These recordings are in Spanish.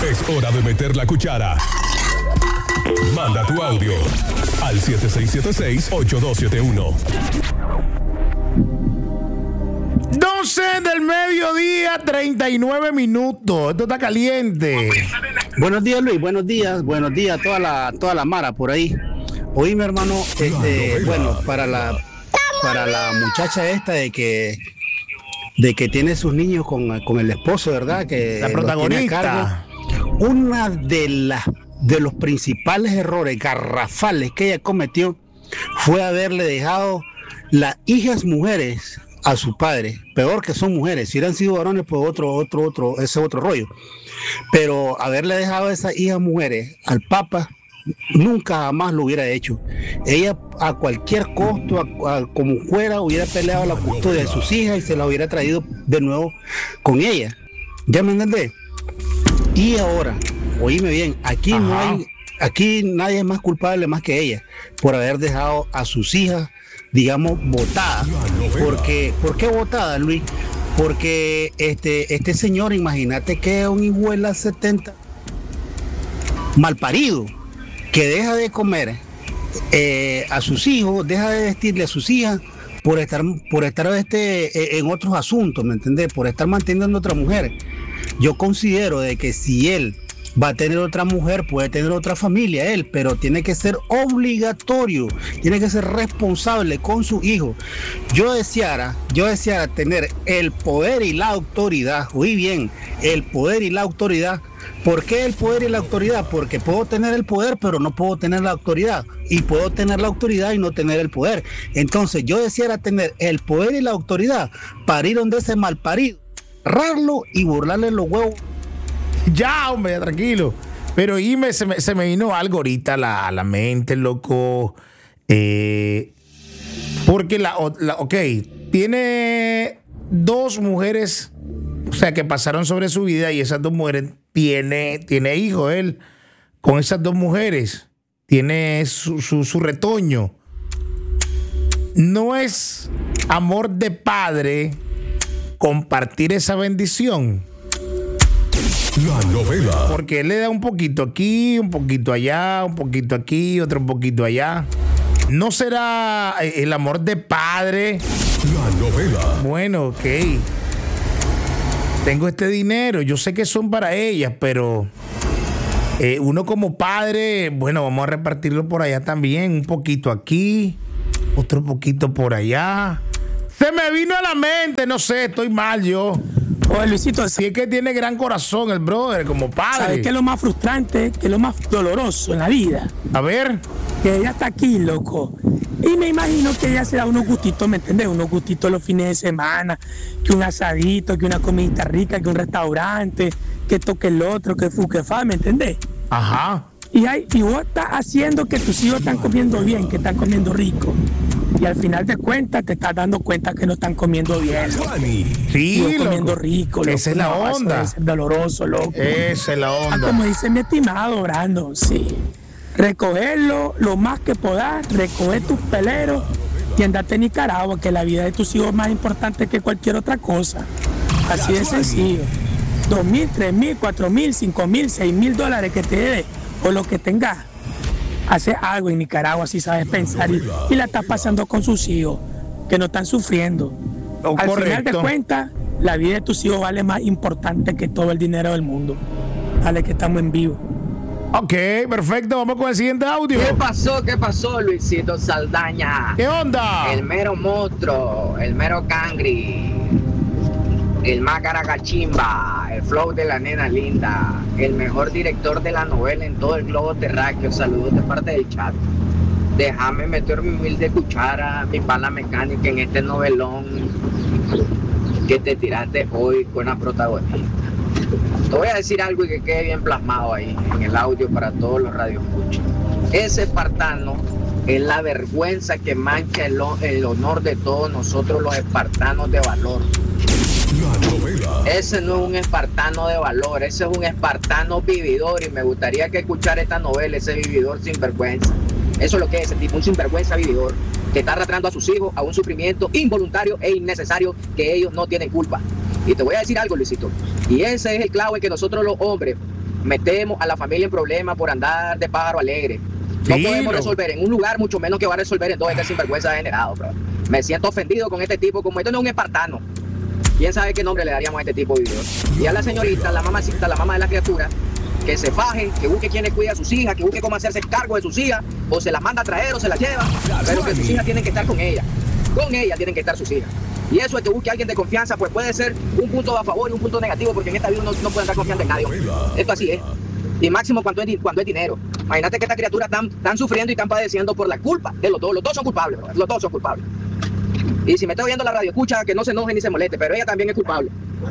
Es hora de meter la cuchara. Manda tu audio al 7676-8271. 12 del mediodía, 39 minutos. Esto está caliente. Buenos días, Luis. Buenos días a toda la mara por ahí. Oíme, hermano, bueno, para la muchacha esta de que tiene sus niños con el esposo, ¿verdad? Que la protagonista. Una de los principales errores garrafales que ella cometió fue haberle dejado las hijas mujeres a su padre. Peor que son mujeres. Si hubieran sido varones, pues ese otro rollo. Pero haberle dejado a esas hijas mujeres al papa, nunca jamás lo hubiera hecho. Ella a cualquier costo, como fuera, hubiera peleado la custodia de sus hijas y se la hubiera traído de nuevo con ella. ¿Ya me entendés? Y ahora, oíme bien, aquí nadie es más culpable más que ella por haber dejado a sus hijas, digamos, botadas. ¿Por qué botadas, Luis? Porque este señor, imagínate que es un hijo de las 70 malparido, que deja de comer a sus hijos, deja de vestirle a sus hijas por estar en otros asuntos, ¿me entendés? Por estar manteniendo a otra mujer. Yo considero de que si él va a tener otra mujer, puede tener otra familia él, pero tiene que ser obligatorio, tiene que ser responsable con su hijo. Yo deseara tener el poder y la autoridad, oí bien, el poder y la autoridad. ¿Por qué el poder y la autoridad? Porque puedo tener el poder, pero no puedo tener la autoridad, y puedo tener la autoridad y no tener el poder. Entonces yo deseara tener el poder y la autoridad para ir donde ese malparido, agarrarlo y burlarle los huevos. Ya, hombre, tranquilo. Pero se me vino algo ahorita a la mente, loco. Porque tiene dos mujeres, o sea, que pasaron sobre su vida, y esas dos mujeres tiene hijos él con esas dos mujeres. Tiene su retoño. No es amor de padre compartir esa bendición. La novela. Porque él le da un poquito aquí, un poquito allá, un poquito aquí, otro un poquito allá. ¿No será el amor de padre? La novela. Bueno, ok. Tengo este dinero, yo sé que son para ellas, pero uno como padre, bueno, vamos a repartirlo por allá también. Un poquito aquí, otro poquito por allá. Se me vino a la mente, no sé, estoy mal yo. Oye, Luisito, si es que tiene gran corazón el brother como padre. ¿Sabes qué es lo más frustrante? ¿Qué es lo más doloroso en la vida? A ver. Que ella está aquí, loco. Y me imagino que ella se da unos gustitos, ¿me entendés? Unos gustitos los fines de semana, que un asadito, que una comidita rica, que un restaurante, que esto, que el otro, que fu, que fa, ¿me entendés? Ajá. Y vos estás haciendo que tus hijos están comiendo bien, que están comiendo rico. Y al final de cuentas te estás dando cuenta que no están comiendo bien. Sí, comiendo rico. Loco. Esa es la onda. Eso es doloroso, loco. Esa es la onda. Como dice mi estimado Brandon, sí. Recogerlo lo más que podás, recoger tus peleros y andarte a Nicaragua, que la vida de tus hijos es más importante que cualquier otra cosa. Así de sencillo. 2,000, 3,000, 4,000, 5,000, 6,000 dólares que te dé o lo que tengas. Hace algo en Nicaragua si sabes pensar y la estás pasando con sus hijos que no están sufriendo. Al final de cuentas, la vida de tus hijos vale más importante que todo el dinero del mundo. Dale, que estamos en vivo. Ok, perfecto, vamos con el siguiente audio. ¿Qué pasó, Luisito Saldaña? ¿Qué onda? El mero monstruo, el mero cangri, el más caracachimba, el flow de la nena linda, el mejor director de la novela en todo el globo terráqueo. Saludos de parte del chat. Déjame meter mi humilde cuchara, mi pala mecánica en este novelón que te tiraste hoy con la protagonista. Te voy a decir algo y que quede bien plasmado ahí en el audio para todos los radioescuchas. Ese espartano es la vergüenza que mancha el honor de todos nosotros los espartanos de valor. La novela. Ese no es un espartano de valor, ese es un espartano vividor, y me gustaría que escuchara esta novela, ese vividor sinvergüenza. Eso es lo que es ese tipo, un sinvergüenza vividor, que está arrastrando a sus hijos a un sufrimiento involuntario e innecesario que ellos no tienen culpa. Y te voy a decir algo, Luisito, y ese es el clavo en que nosotros los hombres metemos a la familia en problemas por andar de pájaro alegre. No Sí, podemos no. resolver en un lugar, mucho menos que va a resolver en todo este sinvergüenza degenerado, bro. Me siento ofendido con este tipo, como esto no es un espartano. ¿Quién sabe qué nombre le daríamos a este tipo de video? Y a la señorita, la mamacita, la mamá de la criatura, que se faje, que busque quien le cuide a sus hijas, que busque cómo hacerse cargo de sus hijas, o se las manda a traer o se las lleva, pero que sus hijas tienen que estar con ella. Con ella tienen que estar sus hijas. Y eso es que busque a alguien de confianza, pues puede ser un punto a favor y un punto negativo, porque en esta vida uno no puede estar confiando en nadie. Esto así es. Y máximo cuando es dinero. Imagínate que esta criatura están sufriendo y están padeciendo por la culpa de los dos. Los dos son culpables, bro. Los dos son culpables. Y si me está oyendo la radio, escucha, que no se enoje ni se moleste, pero ella también es culpable.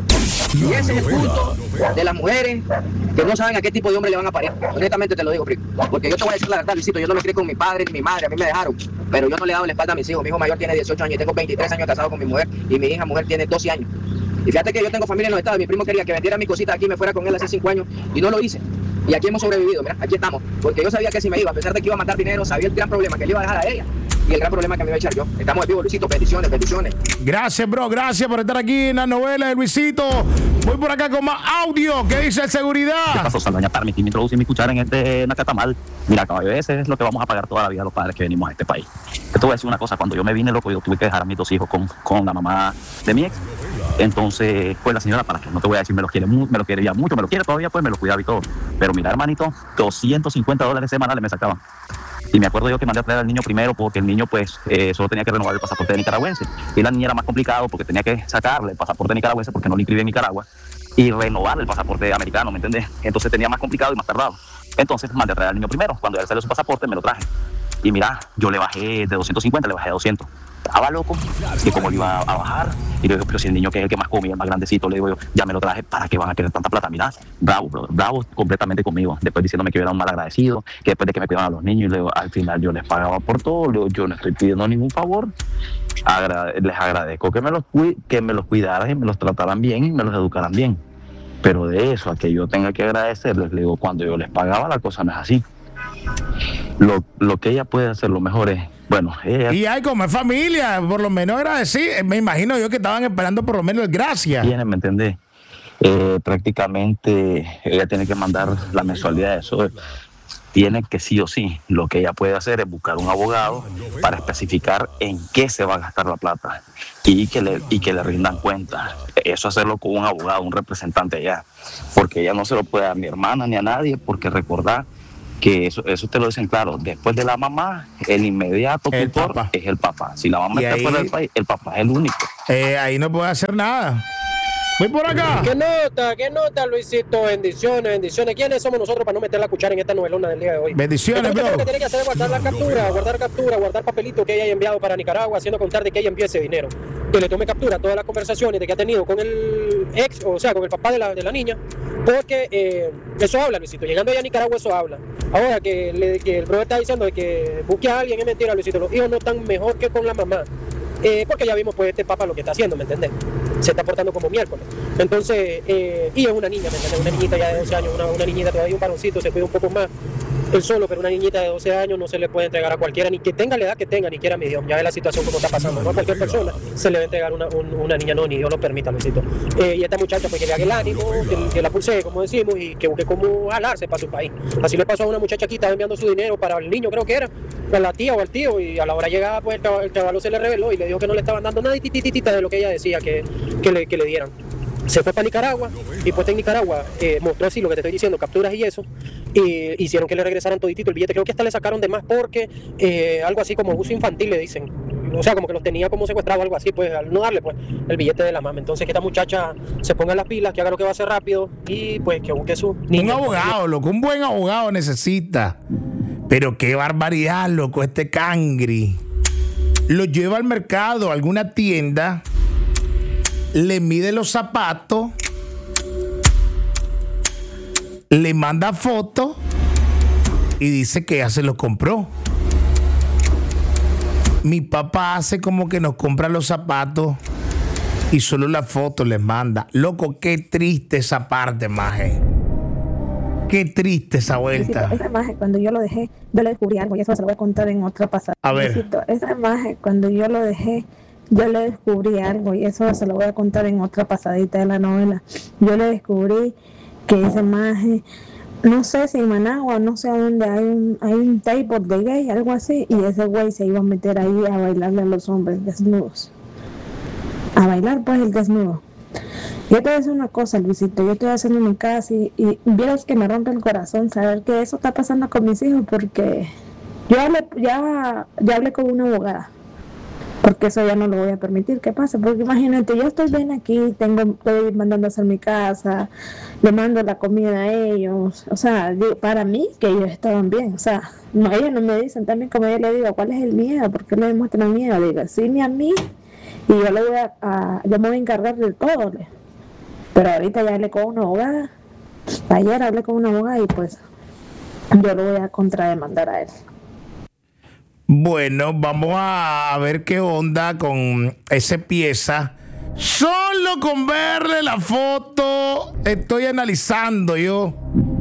Y ese es el punto de las mujeres que no saben a qué tipo de hombre le van a parir. Honestamente te lo digo, Prico. Porque yo te voy a decir la verdad, Luisito, yo no me crié con mi padre ni mi madre, a mí me dejaron. Pero yo no le he dado la espalda a mis hijos. Mi hijo mayor tiene 18 años y tengo 23 años casado con mi mujer. Y mi hija mujer tiene 12 años. Y fíjate que yo tengo familia en los Estados. Mi primo quería que vendiera mis cositas aquí y me fuera con él hace 5 años. Y no lo hice. Y aquí hemos sobrevivido, mira, aquí estamos. Porque yo sabía que si me iba, a pesar de que iba a matar dinero, sabía el gran problema que le iba a dejar a ella. Y el gran problema que me iba a echar yo. Estamos vivos, Luisito. Bendiciones, bendiciones. Gracias, bro. Gracias por estar aquí en la novela de Luisito. Voy por acá con más audio. ¿Qué dice el ¿Qué seguridad? pasó, Saldaña? Permitirme introducir mi cuchara en este nacatamal. Mira, caballo, ese es lo que vamos a pagar toda la vida los padres que venimos a este país. Yo te voy a decir una cosa, cuando yo me vine, loco, yo tuve que dejar a mis 2 hijos con la mamá de mi ex. Entonces, pues la señora, para que no te voy a decir, me los quiere ya mucho, me los quiere todavía, pues me los cuidaba y todo. Pero mira, hermanito, $250 semanales me sacaban. Y me acuerdo yo que mandé a traer al niño primero porque el niño pues solo tenía que renovar el pasaporte de nicaragüense. Y la niña era más complicado porque tenía que sacarle el pasaporte nicaragüense porque no le inscribí en Nicaragua y renovar el pasaporte americano, ¿me entendés? Entonces tenía más complicado y más tardado. Entonces mandé a traer al niño primero. Cuando ya salió su pasaporte me lo traje. Y mira, yo le bajé de 250, le bajé a 200. Estaba loco, que como le iba a bajar. Y le digo, pero si el niño que es el que más come, el más grandecito, le digo yo, ya me lo traje, ¿para qué van a querer tanta plata? Mira, bravo, brother, bravo completamente conmigo. Después diciéndome que yo era un mal agradecido, que después de que me cuidaban a los niños, y le digo, al final yo les pagaba por todo, le digo, yo no estoy pidiendo ningún favor. Les agradezco que me los cuidaran y me los trataran bien y me los educaran bien. Pero de eso a que yo tenga que agradecerles, le digo, cuando yo les pagaba, la cosa no es así. Lo que ella puede hacer, lo mejor es, bueno, ella Y hay como es familia, por lo menos era decir, me imagino yo que estaban esperando por lo menos el gracias. tiene, ¿me entendés? Prácticamente ella tiene que mandar la mensualidad de eso. Tiene que sí o sí, lo que ella puede hacer es buscar un abogado para especificar en qué se va a gastar la plata y que le rindan cuenta. Eso hacerlo con un abogado, un representante allá, porque ella no se lo puede dar a mi hermana ni a nadie, porque recordar que eso te lo dicen claro, después de la mamá, el inmediato El tutor papá. es el papá. Si la mamá Y está ahí- fuera del país, el papá es el único. Ahí no puede hacer nada. Voy por acá. ¿Qué nota, Luisito? Bendiciones, bendiciones. ¿Quiénes somos nosotros para no meter la cuchara en esta novelona del día de hoy? Bendiciones, Entonces, bro. lo que tiene que hacer es guardar la captura, guardar papelito que ella haya enviado para Nicaragua, haciendo contar de que ella envíe ese dinero. Que le tome captura a todas las conversaciones de que ha tenido con el ex, o sea, con el papá de la niña, porque eso habla, Luisito. Llegando allá a Nicaragua, eso habla. Ahora que el brother está diciendo de que busque a alguien, es mentira, Luisito. Los hijos no están mejor que con la mamá. Porque ya vimos pues este papá lo que está haciendo, ¿me entendés? Se está portando como miércoles. Entonces, y es una niña, ¿me entendés? Una niñita ya de 12 años, una niñita todavía un varoncito, se cuida un poco más él solo, pero una niñita de 12 años no se le puede entregar a cualquiera, ni que tenga la edad que tenga, ni quiera mi Dios. Ya ve la situación como está pasando, ¿no? A cualquier persona se le va a entregar una niña, no, ni Dios lo permita, Luisito. Y esta muchacha pues que le haga el ánimo, que la pulse, como decimos, y que busque cómo jalarse para su país. Así le pasó a una muchacha aquí, estaba enviando su dinero para el niño, creo que era, a la tía o al tío, y a la hora llegada pues el chaval se le reveló y le dijo que no le estaban dando nada de lo que ella decía que le dieran. Se fue para Nicaragua y pues en Nicaragua mostró así lo que te estoy diciendo, capturas y eso, y hicieron que le regresaran toditito el billete. Creo que hasta le sacaron de más porque algo así como abuso infantil le dicen, o sea, como que los tenía como secuestrados o algo así, pues al no darle pues el billete de la mamá. Entonces que esta muchacha se ponga las pilas, que haga lo que va a hacer rápido y pues que busque su niño. Un abogado, loco, un buen abogado necesita. Pero qué barbaridad, loco, este cangri. Lo lleva al mercado, a alguna tienda, le mide los zapatos, le manda fotos y dice que ya se los compró. Mi papá hace como que nos compra los zapatos y solo la foto les manda. Loco, qué triste esa parte, maje. Qué triste esa vuelta. Esa imagen, cuando yo lo dejé, yo le descubrí algo y eso se lo voy a contar en otra pasada. A ver. Esa imagen, cuando yo lo dejé, yo le descubrí algo y eso se lo voy a contar en otra pasadita de la novela. Yo le descubrí que esa imagen no sé si en Managua, no sé a dónde hay un table de gay, algo así, y ese güey se iba a meter ahí a bailarle a los hombres desnudos. A bailar pues el desnudo. Yo te voy a decir una cosa, Luisito, yo estoy haciendo mi casa y vieras que me rompe el corazón saber que eso está pasando con mis hijos, porque yo ya hablé con una abogada, porque eso ya no lo voy a permitir que pase, porque imagínate, yo estoy bien aquí, estoy mandando a hacer mi casa, le mando la comida a ellos, o sea, para mí que ellos estaban bien, o sea, no, ellos no me dicen también, como yo le digo, ¿cuál es el miedo? ¿Por qué le demuestran miedo? Digo, sí, a mí, y yo me voy a encargar de todo, pero ahorita ya hablé con una abogada, ayer hablé con una abogada y pues yo lo voy a contrademandar a él. Bueno, vamos a ver qué onda con esa pieza. Solo con verle la foto estoy analizando yo.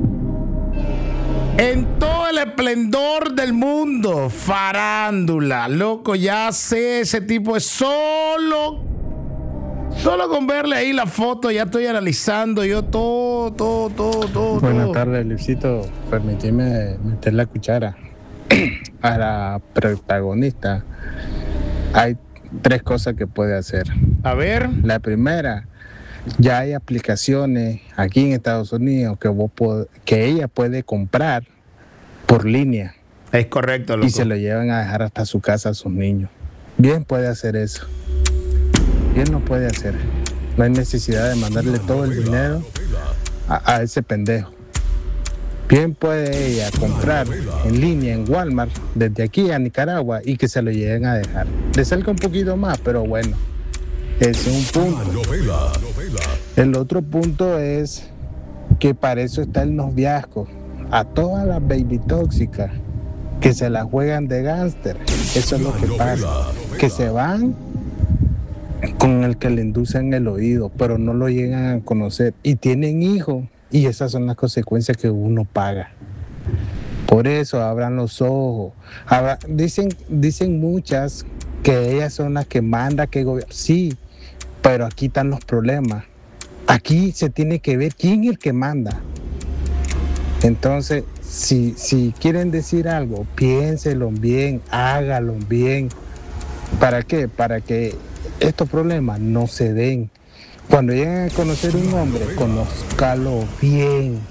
En todo el esplendor del mundo, farándula, loco, ya sé, ese tipo es solo con verle ahí la foto, ya estoy analizando yo todo. Buenas tardes, Luisito. Permíteme meter la cuchara a la protagonista. Hay 3 cosas que puede hacer. A ver. La primera, ya hay aplicaciones aquí en Estados Unidos que ella puede comprar por línea. Es correcto, loco. Y se lo llevan a dejar hasta su casa a sus niños. Bien puede hacer eso. Bien lo puede hacer. No hay necesidad de mandarle todo el dinero a ese pendejo. Bien puede ella comprar en línea en Walmart desde aquí a Nicaragua y que se lo lleguen a dejar. Le salga un poquito más, pero bueno, ese es un punto. El otro punto es que para eso está el noviazgo. A todas las baby tóxicas que se las juegan de gángster, eso es lo que pasa. Que se van con el que le inducen el oído, pero no lo llegan a conocer y tienen hijos. Y esas son las consecuencias que uno paga. Por eso abran los ojos. Dicen muchas que ellas son las que mandan, que gobiernan. Sí, pero aquí están los problemas. Aquí se tiene que ver quién es el que manda. Entonces, si quieren decir algo, piénselo bien, hágalo bien. ¿Para qué? Para que estos problemas no se den. Cuando lleguen a conocer un hombre, conózcalo bien,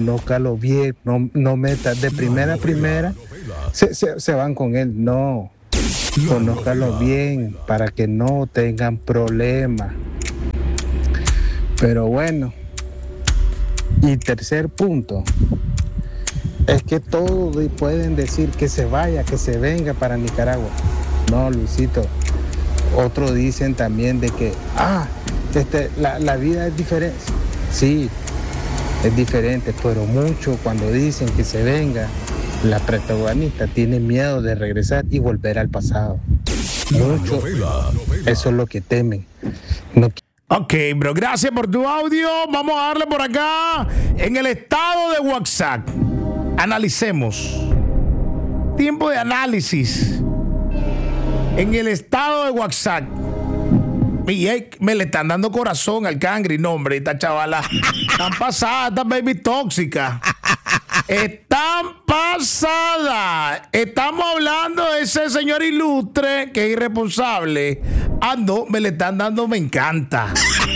no metas de primera a primera, se van con él, no, conózcalo bien para que no tengan problemas. Pero bueno, y tercer punto, es que todos pueden decir que se vaya, que se venga para Nicaragua. No, Luisito, otros dicen también de que, la vida es diferente. Sí, es diferente, pero mucho cuando dicen que se venga, la protagonista tiene miedo de regresar y volver al pasado. Mucho, eso es lo que temen. Ok, bro, gracias por tu audio. Vamos a darle por acá en el estado de WhatsApp. Analicemos. Tiempo de análisis. En el estado de WhatsApp. Y me le están dando corazón al Cangri, no, hombre, esta chavala. Están pasadas, estas baby tóxicas. Están pasadas. Estamos hablando de ese señor ilustre que es irresponsable. No, me le están dando, me encanta.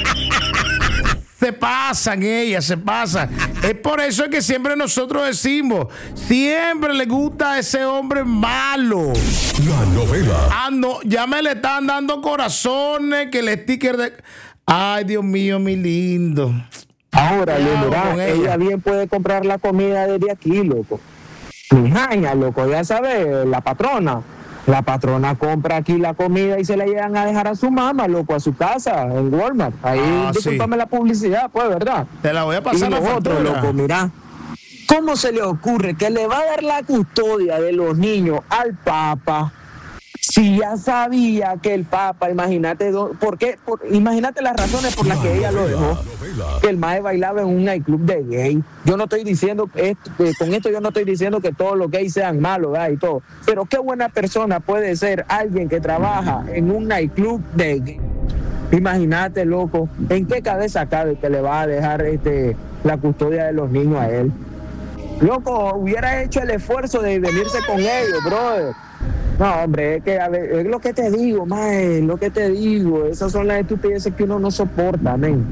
Se pasan ellas, se pasan. Es por eso que siempre nosotros decimos, siempre le gusta a ese hombre malo. La novela. No, ya me le están dando corazones, que el sticker de... Ay, Dios mío, mi lindo. Ahora, ella bien puede comprar la comida desde aquí, loco. Mijaña, loco, ya sabes, la patrona. La patrona compra aquí la comida y se la llevan a dejar a su mamá, loco, a su casa, en Walmart. Ahí, discúlpame la publicidad, pues, ¿verdad? Te la voy a pasar y la factura. Otro, loco, mira, ¿cómo se le ocurre que le va a dar la custodia de los niños al Papa? Si ya sabía que el Papa, imagínate, imagínate las razones por las que ella lo dejó, que el mae bailaba en un nightclub de gay. Yo no estoy diciendo con esto yo no estoy diciendo que todos los gays sean malos, ¿verdad? Y todo, pero qué buena persona puede ser alguien que trabaja en un nightclub de gay. Imagínate, loco, ¿en qué cabeza cabe que le va a dejar la custodia de los niños a él? Loco, hubieras hecho el esfuerzo de venirse con ellos, brother. No, hombre, es que a ver, es lo que te digo, mae, lo que te digo. Esas son las estupideces que uno no soporta, men.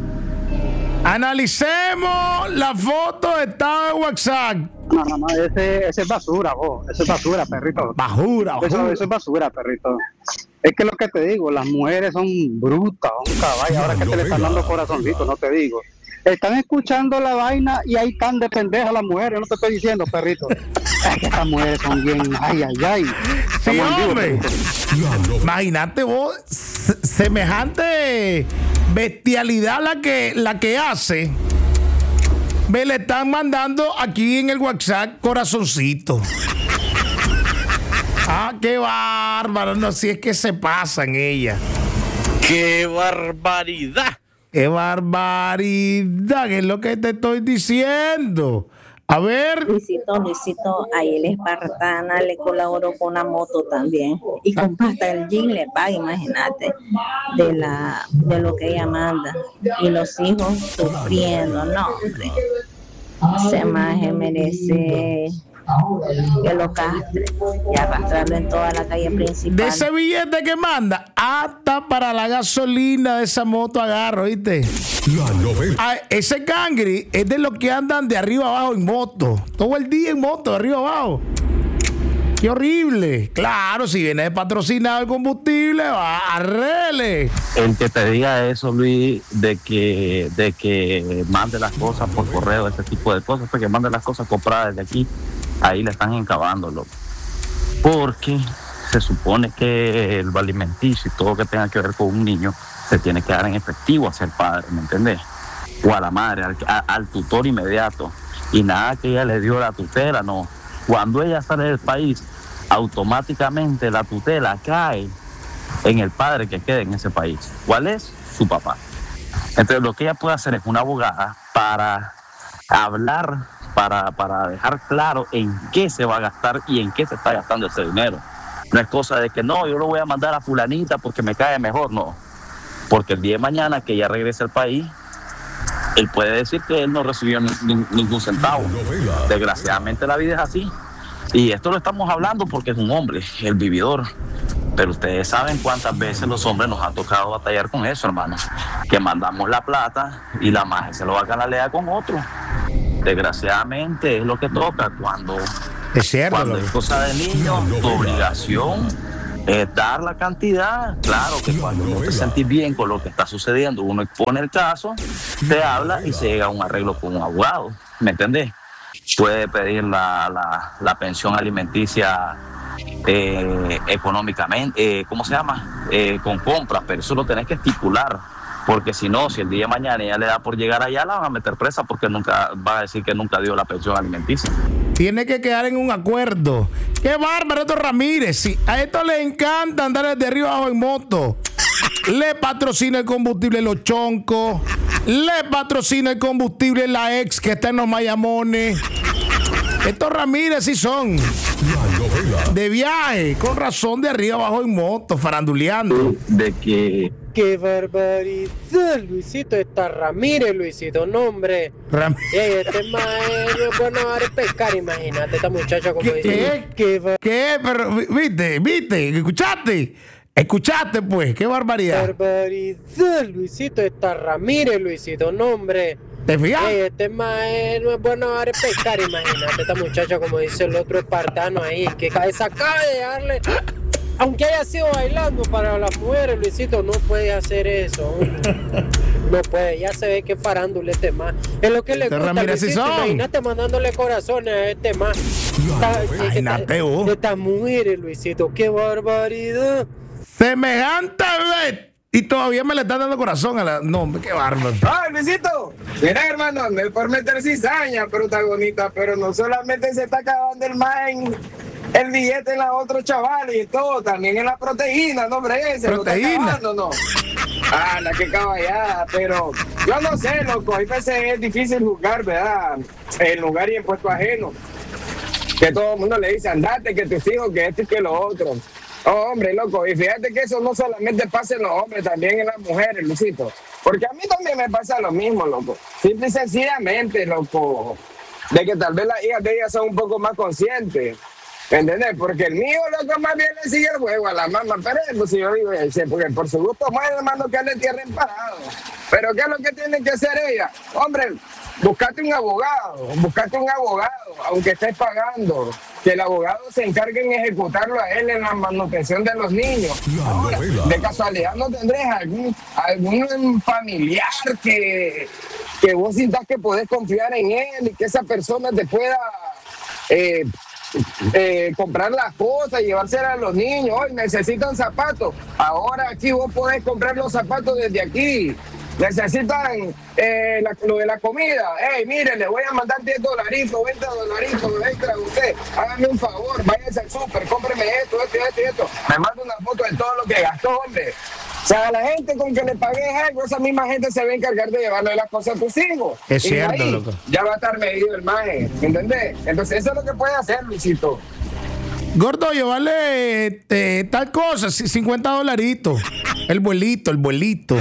Analicemos la foto de estado de WhatsApp. No, ese es basura, vos. Eso es basura, perrito. Basura. Eso es basura, perrito. Es que lo que te digo, las mujeres son brutas, son caballos. Ahora que te le están dando corazoncito, no te digo. Están escuchando la vaina y ahí están de pendejas las mujeres, no te estoy diciendo, perrito. Es que estas mujeres son bien, ay. Sí, hombre. Imagínate vos, semejante bestialidad la que hace. Me le están mandando aquí en el WhatsApp corazoncito. Ah, qué bárbaro. No, si es que se pasan ellas. ¡Qué barbaridad! ¡Qué barbaridad! ¿Qué es lo que te estoy diciendo? A ver. Luisito, ahí el espartana le colaboró con una moto también. Y con pasta el jean le paga, imagínate, de lo que ella manda. Y los hijos sufriendo, no, hombre. Ese maje merece que lo castre y arrastrarlo en toda la calle principal. De ese billete que manda, hasta para la gasolina de esa moto agarro, ¿viste? La novela. Ah, ese cangri es de los que andan de arriba abajo en moto. Todo el día en moto, de arriba abajo. ¡Qué horrible! Claro, si viene de patrocinado el combustible, va, arrele. El que te diga eso, Luis, de que mande las cosas por correo, ese tipo de cosas, porque mande las cosas compradas desde aquí, ahí le están encabando, porque se supone que el alimenticio y todo lo que tenga que ver con un niño se tiene que dar en efectivo hacia el padre, ¿me entendés? O a la madre, al tutor inmediato. Y nada que ella le dio la tutela, no. Cuando ella sale del país, automáticamente la tutela cae en el padre que quede en ese país. ¿Cuál es? Su papá. Entonces lo que ella puede hacer es una abogada para hablar, para dejar claro en qué se va a gastar y en qué se está gastando ese dinero. No es cosa de que no, yo lo voy a mandar a fulanita porque me cae mejor, no. Porque el día de mañana que ella regrese al país, él puede decir que él no recibió ningún centavo. Desgraciadamente la vida es así. Y esto lo estamos hablando porque es un hombre, el vividor. Pero ustedes saben cuántas veces los hombres nos ha tocado batallar con eso, hermano. Que mandamos la plata y la magia se lo va a canalear con otro. Desgraciadamente es lo que toca cuando es cierto, cuando es cosa de niños, tu obligación es dar la cantidad. Claro que cuando no te sentís bien con lo que está sucediendo, uno expone el caso, te habla y se llega a un arreglo con un abogado, ¿me entendés? Puede pedir la pensión alimenticia económicamente, ¿cómo se llama? Con compras, pero eso lo tenés que estipular, porque si no, si el día de mañana ella le da por llegar allá, la van a meter presa porque nunca va a decir que nunca dio la pensión alimenticia. Tiene que quedar en un acuerdo. ¡Qué bárbaro esto, Ramírez! Sí, a esto le encanta andar desde arriba abajo en moto. Le patrocina el combustible Los Choncos. Le patrocina el combustible la ex que está en los Mayamones. Estos Ramírez sí son de viaje, con razón de arriba abajo en moto, faranduleando. De que... ¡Qué barbaridad, Luisito! Está Ramírez, Luisito, no, hombre. Este maestro es bueno a pescar, imagínate, esta muchacha como dice. ¿Qué? Pero, ¿viste? ¿Escuchaste, pues? ¡Qué barbaridad! Barbaridad, Luisito, está Ramírez, Luisito, no, hombre. ¿Te fijas? Este maestro es bueno a pescar, imagínate, esta muchacha como dice el otro espartano ahí, que cabeza acaba de darle... Aunque haya sido bailando para las mujeres, Luisito, no puede hacer eso. No puede, ya se ve que farándole este más. Es lo que le gusta, Luisito. Imagínate mandándole corazones a este más. Imagínate vos. Estas mujeres, Luisito, qué barbaridad. Semejante vez. Y todavía me le están dando corazón a la... No, hombre, qué bárbaro. ¡Ay, Luisito! Mira, hermano, no es por meter cizaña, protagonista, pero no solamente se está acabando el más en el billete en la otros chavales y todo, también en la proteína, no, hombre, ese lo está acabando, ¿no? Anda, qué caballada, pero yo no sé, loco, a veces es difícil juzgar, ¿verdad? En lugar y en puesto ajeno. Que todo el mundo le dice, andate, que tus hijos, que esto y que lo otro. Oh, hombre, loco, y fíjate que eso no solamente pasa en los hombres, también en las mujeres, Luisito. Porque a mí también me pasa lo mismo, loco. Simple y sencillamente, loco. de que tal vez las hijas de ella son un poco más conscientes. ¿Entendés? Porque el mío lo que más bien le sigue el juego a la mamá. Pero pues, si yo digo, porque por su gusto muere, hermano, que le tierren parado. Pero ¿qué es lo que tiene que hacer ella? Hombre, buscate un abogado, aunque estés pagando. Que el abogado se encargue en ejecutarlo a él en la manutención de los niños. Ahora, de casualidad no tendrás algún familiar que vos sintas que podés confiar en él y que esa persona te pueda comprar las cosas y llevárselas a los niños. Hoy necesitan zapatos. Ahora aquí vos podés comprar los zapatos desde aquí. Necesitan lo de la comida. Mire, le voy a mandar $10, $20 extra a usted. Hágame un favor, váyase al súper, cómpreme esto. Me manda una foto de todo lo que gastó, hombre. O sea, la gente con que le pagues algo, esa misma gente se va a encargar de llevarle las cosas a tus hijos. Es y cierto, ahí loco. Ya va a estar medido el maje, ¿entendés? Entonces eso es lo que puede hacer, Luisito. Gordo, llevarle tal cosa, $50. El vuelito. El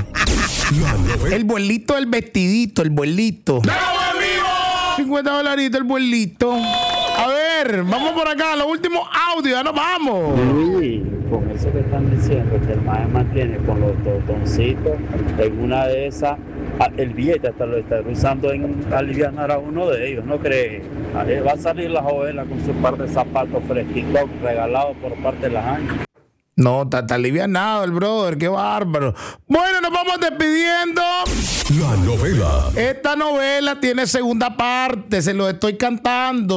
vuelito del vestidito, el vuelito. $50 el vuelito. A ver, vamos por acá, los últimos audios, ya nos vamos. Luis, con eso que están diciendo, que el maje mantiene con los botoncitos, en una de esas, el billete hasta lo está usando en alivianar a uno de ellos, ¿no cree? Va a salir la joven con su par de zapatos fresquitos regalados por parte de las años. No, está alivianado el brother, qué bárbaro. Bueno, nos vamos despidiendo. La novela. Esta novela tiene segunda parte, se lo estoy cantando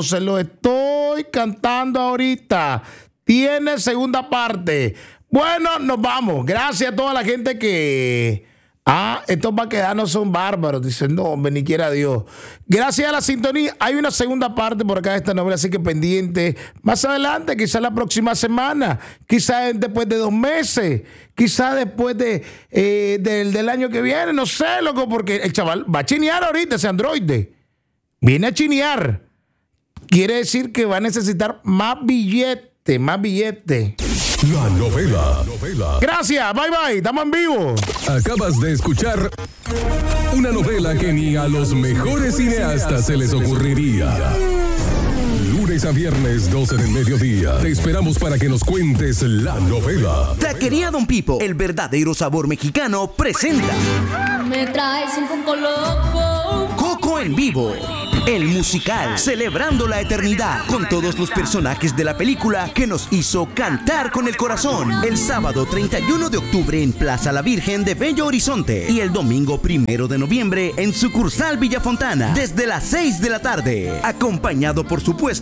ahorita. Tiene segunda parte. Bueno, nos vamos. Gracias a toda la gente que... estos vaquedanos son bárbaros. Dicen, no, hombre, ni quiera Dios. Gracias a la sintonía. Hay una segunda parte por acá de esta novela, así que pendiente. Más adelante, quizás la próxima semana, quizás después de 2 meses, quizás después del año que viene, no sé, loco, porque el chaval va a chinear ahorita, ese androide. Viene a chinear. Quiere decir que va a necesitar más billete. La novela. Gracias, bye, estamos en vivo. Acabas de escuchar una novela que ni a los mejores cineastas se les ocurriría. Lunes a viernes, 12 del mediodía. Te esperamos para que nos cuentes la novela. Taquería Don Pipo, el verdadero sabor mexicano, presenta Me traes un poco loco. Coco en vivo. El musical, celebrando la eternidad, con todos los personajes de la película que nos hizo cantar con el corazón. El sábado 31 de octubre en Plaza La Virgen de Bello Horizonte y el domingo 1 de noviembre en sucursal Villa Fontana, desde las 6 de la tarde. Acompañado, por supuesto,